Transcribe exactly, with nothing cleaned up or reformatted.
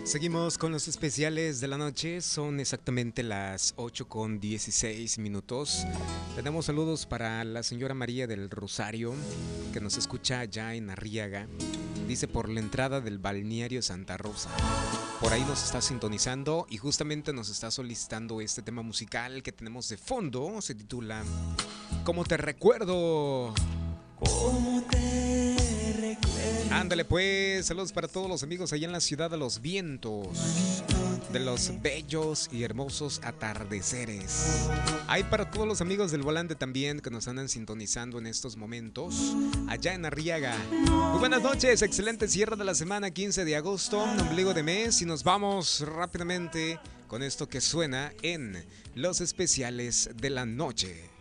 Seguimos con los especiales de la noche, son exactamente las ocho con dieciséis minutos. Tenemos saludos para la señora María del Rosario, que nos escucha allá en Arriaga. Dice por la entrada del balneario Santa Rosa. Por ahí nos está sintonizando y justamente nos está solicitando este tema musical que tenemos de fondo. Se titula ¿Cómo te recuerdo? ¿Cómo te recuerdo? Ándale pues, saludos para todos los amigos allá en la ciudad de los vientos, de los bellos y hermosos atardeceres. Hay para todos los amigos del volante también que nos andan sintonizando en estos momentos, allá en Arriaga. Muy buenas noches, excelente cierre de la semana, quince de agosto, ombligo de mes, y nos vamos rápidamente con esto que suena en los especiales de la noche.